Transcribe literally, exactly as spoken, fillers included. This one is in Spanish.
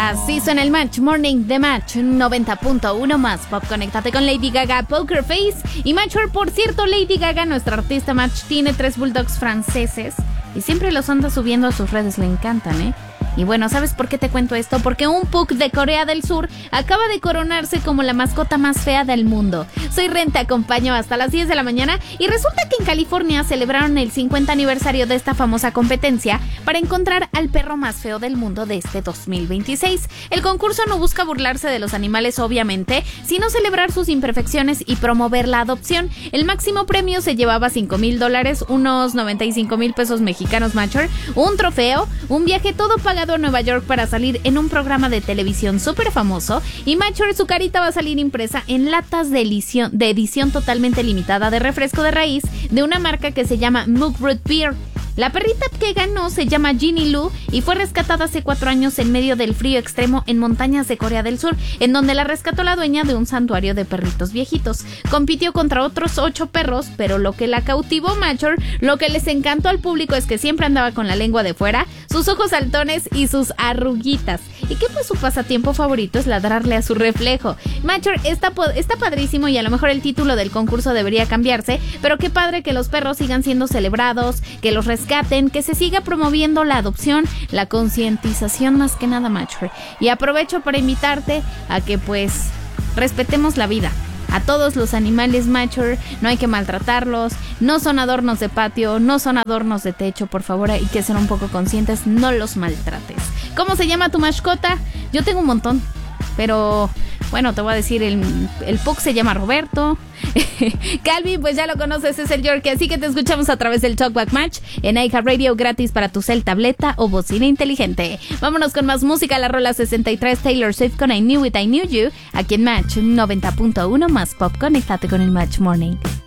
Así suena el Match Morning de Match noventa punto uno más Pop. Conéctate con Lady Gaga, Poker Face y Matcher. Por cierto, Lady Gaga, nuestra artista Match, tiene tres bulldogs franceses y siempre los anda subiendo a sus redes, le encantan, ¿eh? Y bueno, ¿sabes por qué te cuento esto? Porque un pug de Corea del Sur acaba de coronarse como la mascota más fea del mundo. Soy Ren, te acompaño hasta las diez de la mañana y resulta que en California celebraron el cincuenta aniversario de esta famosa competencia para encontrar al perro más feo del mundo de este dos mil veintiséis. El concurso no busca burlarse de los animales, obviamente, sino celebrar sus imperfecciones y promover la adopción. El máximo premio se llevaba cinco mil dólares, unos noventa y cinco mil pesos mexicanos, Matcher, un trofeo, un viaje todo pagado a Nueva York para salir en un programa de televisión súper famoso, y Matcher, su carita va a salir impresa en latas de edición, de edición totalmente limitada de refresco de raíz de una marca que se llama Mug Root Beer. La perrita que ganó se llama Ginny Lou y fue rescatada hace cuatro años en medio del frío extremo en montañas de Corea del Sur, en donde la rescató la dueña de un santuario de perritos viejitos. Compitió contra otros ocho perros, pero lo que la cautivó, Matcher, lo que les encantó al público es que siempre andaba con la lengua de fuera, sus ojos saltones y sus arruguitas. Y que pues su pasatiempo favorito es ladrarle a su reflejo. Matcher está, está padrísimo y a lo mejor el título del concurso debería cambiarse, pero qué padre que los perros sigan siendo celebrados, que los rescaten, que se siga promoviendo la adopción, la concientización más que nada, Matcher. Y aprovecho para invitarte a que pues respetemos la vida. A todos los animales, Matcher, no hay que maltratarlos, no son adornos de patio, no son adornos de techo, por favor, hay que ser un poco conscientes, no los maltrates. ¿Cómo se llama tu mascota? Yo tengo un montón, pero bueno, te voy a decir, el, el pug se llama Roberto. Calvin, pues ya lo conoces, es el Yorkie, así que te escuchamos a través del Talkback Match en iHeartRadio, gratis para tu cel, tableta o bocina inteligente. Vámonos con más música, la rola sesenta y tres, Taylor Swift con I Knew It, I Knew You, aquí en Match noventa punto uno más Pop. Conéctate con el Match Morning.